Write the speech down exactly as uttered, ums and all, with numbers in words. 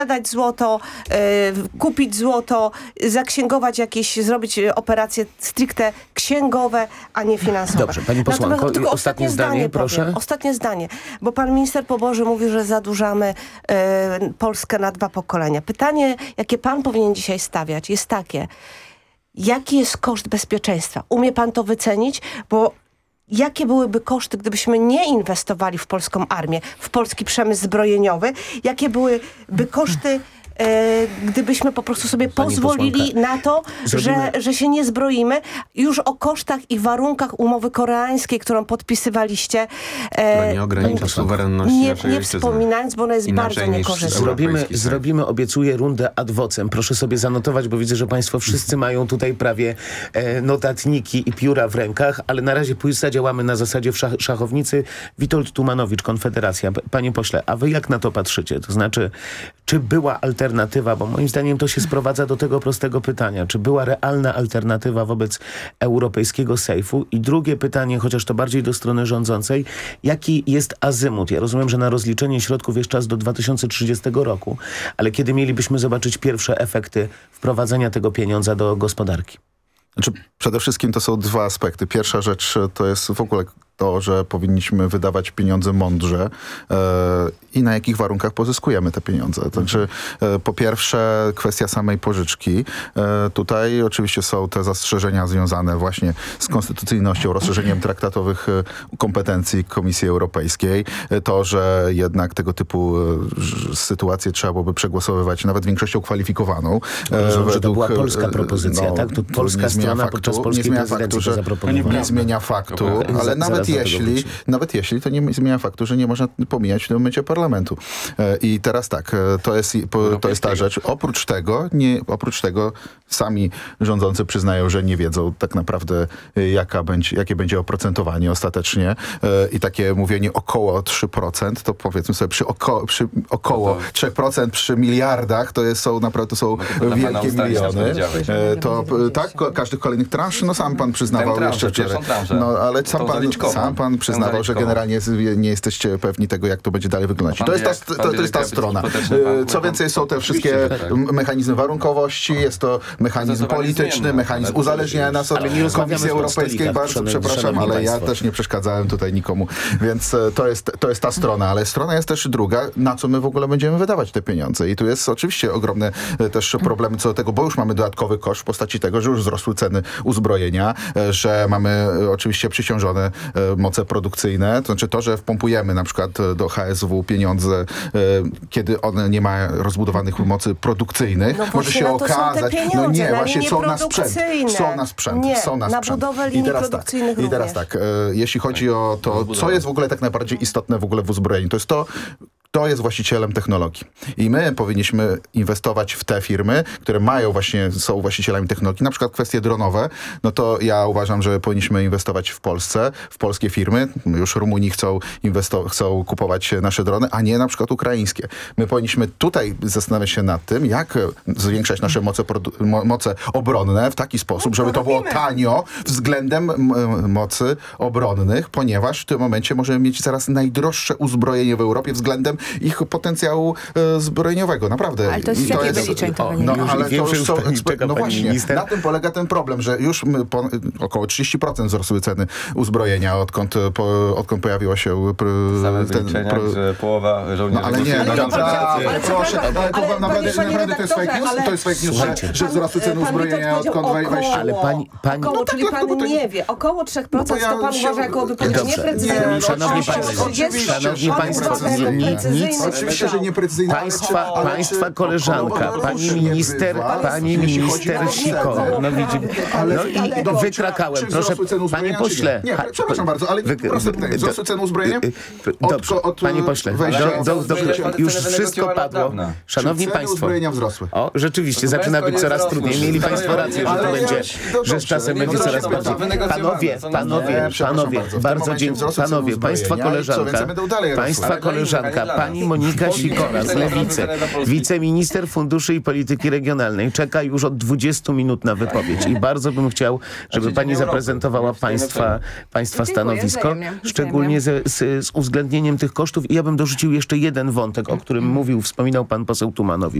sprzedać złoto, y, kupić złoto, zaksięgować jakieś, zrobić operacje stricte księgowe, a nie finansowe. Dobrze, pani posłanko, Natomiast, tylko ostatnie zdanie, zdanie proszę. Powiem, ostatnie zdanie, bo pan minister Poboży mówi, że zadłużamy y, Polskę na dwa pokolenia. Pytanie, jakie pan powinien dzisiaj stawiać, jest takie: jaki jest koszt bezpieczeństwa? Umie pan to wycenić? Bo jakie byłyby koszty, gdybyśmy nie inwestowali w polską armię, w polski przemysł zbrojeniowy? Jakie byłyby koszty, e, gdybyśmy po prostu sobie Pani pozwolili posłanka, na to, że, że się nie zbroimy? Już o kosztach i warunkach umowy koreańskiej, którą podpisywaliście, e, Która nie ogranicza suwerenności nie, naszej nie ojczyzny. wspominając, bo ona jest Inaczej bardzo niż niekorzystna. Zrobimy, Europejski Sejm. zrobimy, obiecuję, rundę ad vocem. Proszę sobie zanotować, bo widzę, że państwo wszyscy mają tutaj prawie e, notatniki i pióra w rękach, ale na razie pójść zadziałamy na zasadzie w szach, szachownicy. Witold Tumanowicz, Konfederacja. P- Panie pośle, a wy jak na to patrzycie? To znaczy, czy była alternatywa, bo moim zdaniem to się sprowadza do tego prostego pytania, czy była realna alternatywa wobec europejskiego sejfu? I drugie pytanie, chociaż to bardziej do strony rządzącej, jaki jest azymut? Ja rozumiem, że na rozliczenie środków jest czas do dwa tysiące trzydziestego roku, ale kiedy mielibyśmy zobaczyć pierwsze efekty wprowadzenia tego pieniądza do gospodarki? Znaczy, przede wszystkim to są dwa aspekty. Pierwsza rzecz to jest w ogóle to, że powinniśmy wydawać pieniądze mądrze e, i na jakich warunkach pozyskujemy te pieniądze. Znaczy, e, po pierwsze kwestia samej pożyczki. E, tutaj oczywiście są te zastrzeżenia związane właśnie z konstytucyjnością, rozszerzeniem traktatowych e, kompetencji Komisji Europejskiej. E, to, że jednak tego typu e, sytuacje trzeba byłoby przegłosowywać nawet większością kwalifikowaną. E, Rozumiem, że to według, była polska propozycja, no, tak? To polska nie zmienia strona faktu, podczas nie polskiej zmienia prezydencji faktu, to że zaproponowała. nie zmienia faktu, Dobra. ale Zaraz nawet do tego jeśli, wrócimy. nawet jeśli, to nie zmienia faktu, że nie można pomijać w tym momencie parlamentu. E, I teraz tak, e, to jest, po, to jest ta rzecz. Oprócz tego, nie, oprócz tego sami rządzący przyznają, że nie wiedzą tak naprawdę e, jaka będzie, jakie będzie oprocentowanie ostatecznie. E, I takie mówienie około trzy procent, to powiedzmy sobie przy, oko, przy około No to- trzy procent przy miliardach, to jest, są naprawdę to są No to dla pana wielkie ustalić, na co miliony. powiedziałeś. E, To e, tak, ko- każdych kolejnych transz, no sam pan przyznawał Tę jeszcze transzę, wczoraj. pierwszą transzę. No ale sam Tą pan, zaliczkową. sam pan Tę przyznawał, że zaliczkową. generalnie z- nie jesteście pewni tego, jak to będzie dalej wyglądać. No To pan jest ta, wie, jak- to, pan to wie, jest ta jak strona. hipoteczny pan- E, Co więcej, są te wszystkie Oczywiście, że tak. m- mechanizmy warunkowości, jest to mechanizm Zdecydowaliśmy, polityczny, no, mechanizm ale- uzależnienia nas od Ale nie rozmawiamy Komisji w Europejskiej. stolikach, Bardzo szanowni- przepraszam, szanowni ale ja państwo. też nie przeszkadzałem tutaj nikomu. Więc e, to jest, to jest ta strona. Ale strona jest też druga, na co my w ogóle będziemy wydawać te pieniądze. I tu jest oczywiście ogromne e, też problemy co do tego, bo już mamy dodatkowy koszt w postaci tego, że już wzrosły ceny uzbrojenia, e, że mamy e, oczywiście przyciążone e, moce produkcyjne. To znaczy to, że wpompujemy na przykład e, do H S W pieniądze, e, kiedy one nie ma rozbudowanych mocy produkcyjnych, No może właśnie się na to są te okazać, pieniądze, no nie, na właśnie linie są na sprzęt, produkcyjne. są na sprzęt, Nie, są na na sprzęt. budowę I linii teraz tak, produkcyjnych i teraz również. tak, e, jeśli chodzi o to, co jest w ogóle tak najbardziej istotne w ogóle w uzbrojeniu, to jest to, kto jest właścicielem technologii. I my powinniśmy inwestować w te firmy, które mają właśnie, są właścicielami technologii, na przykład kwestie dronowe, no to ja uważam, że powinniśmy inwestować w Polsce, w polskie firmy. Już Rumuni chcą, inwesto- chcą kupować nasze drony, a nie na przykład ukraińskie. My powinniśmy tutaj zastanawiać się nad tym, jak zwiększać nasze moce, produ- mo- moce obronne w taki sposób, żeby to było tanio względem m- mocy obronnych, ponieważ w tym momencie możemy mieć zaraz najdroższe uzbrojenie w Europie względem ich potencjału e, zbrojeniowego. Naprawdę. Ale to jest I w jakiej wyliczeń to o, będzie? No Już ale to wiem, że już już są pani eksper- czeka, No pani właśnie, minister. na tym polega ten problem, że już my po, około trzydzieści procent wzrosły ceny uzbrojenia, odkąd, po, odkąd pojawiło się pr, Same ten... wyliczenia, pr- że połowa żołnierzy... no ale nie, Rosji- no Ale naprawdę, ale proszę, przepraszam, ale to ale wam naprawdę, panie naprawdę to jest fake redaktorze, news? ale- To jest fake news, że, Słuchajcie. że wzrosły ceny Pan uzbrojenia, Witold odkąd powiedział wejście... Ale pani- pani- Około, No tak, czyli dlatego pan to nie- nie wie. Około trzy procent No bo ja to pan się- uważa jako wypowiedź Dobrze. nieprecyzyjną. Nie, Szanowni oczywiście, państwo, oczywiście, szanowni że- państwo, oczywiście, nie- że- nic- Oczywiście, że nieprecyzyjne. ale Państwa, czy- ale państwa czy- koleżanka, około pani różnie minister, bywa, pani jeśli chodzi minister o Sikoł. cenę. No widzi, Ale- no ale- i dobrze, wykrakałem. czy Proszę, wzrosły ceny panie uzbrojenia, czy pośle. nie? Nie, ha- przepraszam bardzo, ale wy- proste pytanie. Wzrosły ceny uzbrojenia? y, Dobrze, Od- od, panie pośle, wejścia- do, do, do, Ceny już wynegocjowane wszystko od padło. dawna. Szanowni Ceny państwo. uzbrojenia wzrosły. O, rzeczywiście, No to zaczyna państwo być nie coraz wzrosło. trudniej. Mieli Ale- państwo rację, że ale to ja- będzie, no że z dobrze, czasem nie będzie wzrosły, coraz bardziej. wynegocjowane. Panowie, Co nam panowie, Nie, przepraszam panowie, bardzo. W tym bardzo momencie dziękuję. wzrosły ceny Panowie, państwa uzbrojenia i co koleżanka, więcej, będą dalej rosły. państwa Ale koleżanka, dla nas. Pani Monika Sikora z Lewicy, wiceminister funduszy i polityki regionalnej, czeka już od dwudziestu minut na wypowiedź i bardzo bym chciał, żeby Znaczy, pani Dzień Europy. zaprezentowała państwa, państwa Dziękuję, stanowisko, wzajemnie, szczególnie z, z, z uwzględnieniem tych kosztów. I ja bym dorzucił jeszcze jeden wątek, o którym mówił, wspominał pan poseł Tumanowicz.